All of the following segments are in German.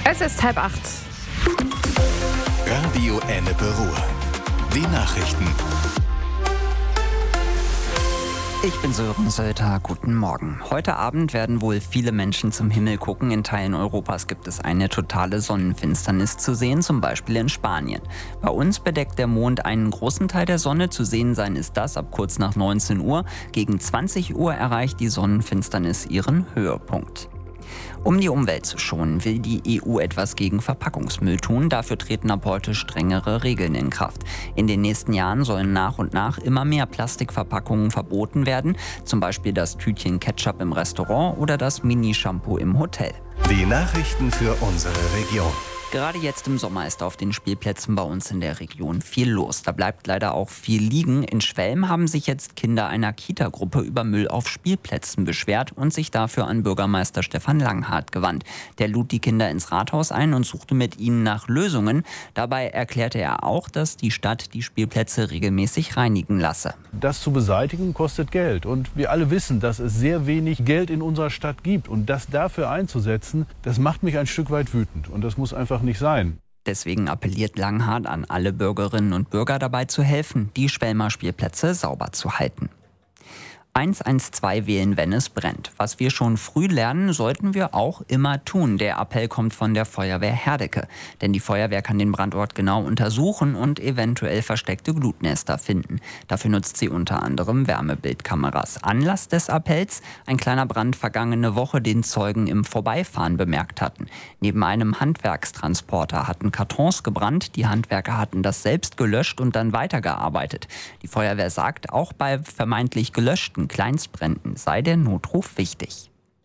Es ist 7:30. Radio Ennepe Ruhr. Die Nachrichten. Ich bin Sören Sölter, guten Morgen. Heute Abend werden wohl viele Menschen zum Himmel gucken. In Teilen Europas gibt es eine totale Sonnenfinsternis zu sehen, zum Beispiel in Spanien. Bei uns bedeckt der Mond einen großen Teil der Sonne. Zu sehen sein ist das ab kurz nach 19 Uhr. Gegen 20 Uhr erreicht die Sonnenfinsternis ihren Höhepunkt. Um die Umwelt zu schonen, will die EU etwas gegen Verpackungsmüll tun. Dafür treten ab heute strengere Regeln in Kraft. In den nächsten Jahren sollen nach und nach immer mehr Plastikverpackungen verboten werden. Zum Beispiel das Tütchen Ketchup im Restaurant oder das Mini-Shampoo im Hotel. Die Nachrichten für unsere Region. Gerade jetzt im Sommer ist auf den Spielplätzen bei uns in der Region viel los. Da bleibt leider auch viel liegen. In Schwelm haben sich jetzt Kinder einer Kita-Gruppe über Müll auf Spielplätzen beschwert und sich dafür an Bürgermeister Stefan Langhardt gewandt. Der lud die Kinder ins Rathaus ein und suchte mit ihnen nach Lösungen. Dabei erklärte er auch, dass die Stadt die Spielplätze regelmäßig reinigen lasse. Das zu beseitigen kostet Geld. Und wir alle wissen, dass es sehr wenig Geld in unserer Stadt gibt. Und das dafür einzusetzen, das macht mich ein Stück weit wütend. Und das muss einfach nicht sein. Deswegen appelliert Langhardt an alle Bürgerinnen und Bürger dabei zu helfen, die Schwelmer Spielplätze sauber zu halten. 112 wählen, wenn es brennt. Was wir schon früh lernen, sollten wir auch immer tun. Der Appell kommt von der Feuerwehr Herdecke. Denn die Feuerwehr kann den Brandort genau untersuchen und eventuell versteckte Glutnester finden. Dafür nutzt sie unter anderem Wärmebildkameras. Anlass des Appells: ein kleiner Brand vergangene Woche, den Zeugen im Vorbeifahren bemerkt hatten. Neben einem Handwerkstransporter hatten Kartons gebrannt. Die Handwerker hatten das selbst gelöscht und dann weitergearbeitet. Die Feuerwehr sagt, auch bei vermeintlich gelöschten Kleinstbränden sei der Notruf wichtig.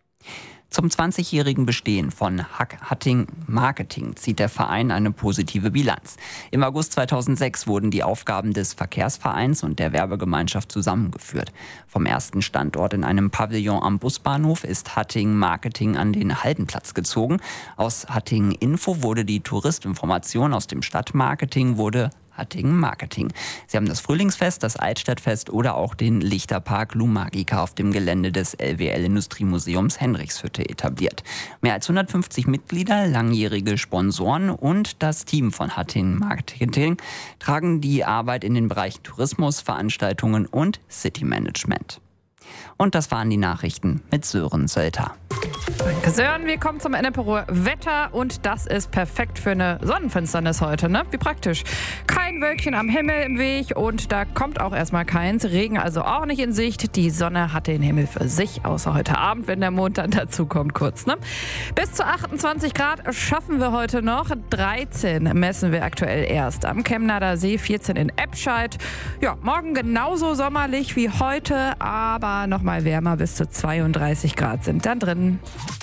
Zum 20-jährigen Bestehen von Hatting Marketing zieht der Verein eine positive Bilanz. Im August 2006 wurden die Aufgaben des Verkehrsvereins und der Werbegemeinschaft zusammengeführt. Vom ersten Standort in einem Pavillon am Busbahnhof ist Hatting Marketing an den Haldenplatz gezogen. Aus Hatting Info wurde die Touristinformation, aus dem Stadtmarketing wurde Hatting Marketing. Sie haben das Frühlingsfest, das Altstadtfest oder auch den Lichterpark Lumagica auf dem Gelände des LWL Industriemuseums Henrichshütte etabliert. Mehr als 150 Mitglieder, langjährige Sponsoren und das Team von Hatting Marketing tragen die Arbeit in den Bereichen Tourismus, Veranstaltungen und City Management. Und das waren die Nachrichten mit Sören Sölter. Danke, Sören. Wir kommen zum Ennepe Ruhr Wetter und das ist perfekt für eine Sonnenfinsternis heute, ne? Wie praktisch. Kein Wölkchen am Himmel im Weg und da kommt auch erstmal keins. Regen also auch nicht in Sicht. Die Sonne hat den Himmel für sich, außer heute Abend, wenn der Mond dann dazu kommt kurz, ne? Bis zu 28 Grad schaffen wir heute noch. 13 messen wir aktuell erst am Chemnader See, 14 in Eppscheid. Ja, morgen genauso sommerlich wie heute, aber noch mal wärmer, bis zu 32 Grad sind dann drin.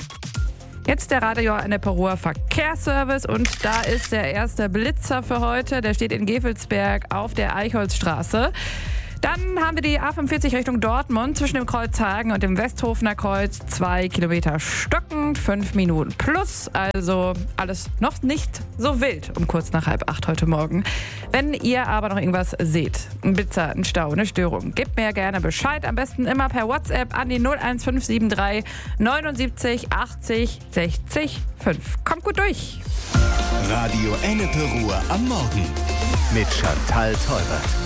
Jetzt der Radio Ennepe Ruhr Verkehrsservice und da ist der erste Blitzer für heute. Der steht in Gevelsberg auf der Eichholzstraße. Dann haben wir die A45 Richtung Dortmund zwischen dem Kreuz Hagen und dem Westhofener Kreuz. 2 Kilometer stockend, 5 Minuten plus. Also alles noch nicht so wild um kurz nach 7:30 heute Morgen. Wenn ihr aber noch irgendwas seht, ein Blitzer, ein Stau, eine Störung, gebt mir gerne Bescheid. Am besten immer per WhatsApp an die 01573 79 80 60 5. Kommt gut durch. Radio Ennepe Ruhr am Morgen mit Chantal Teubert.